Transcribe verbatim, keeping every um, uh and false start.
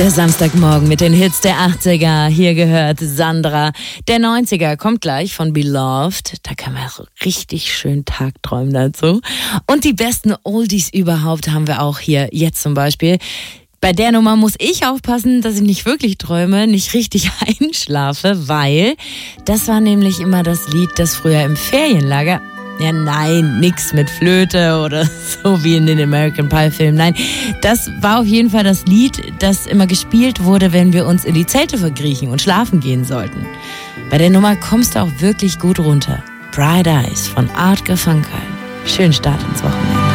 Der Samstagmorgen mit den Hits der achtziger. Hier gehört Sandra. Der neunziger kommt gleich von Beloved. Da kann man so richtig schön tagträumen dazu. Und die besten Oldies überhaupt haben wir auch hier. Jetzt zum Beispiel. Bei der Nummer muss ich aufpassen, dass ich nicht wirklich träume, nicht richtig einschlafe, weil das war nämlich immer das Lied, das früher im Ferienlager... Ja, nein, nix mit Flöte oder so wie in den American Pie Filmen. Nein, das war auf jeden Fall das Lied, das immer gespielt wurde, wenn wir uns in die Zelte verkriechen und schlafen gehen sollten. Bei der Nummer kommst du auch wirklich gut runter. Bright Eyes von Art Garfunkel. Schönen Start ins Wochenende.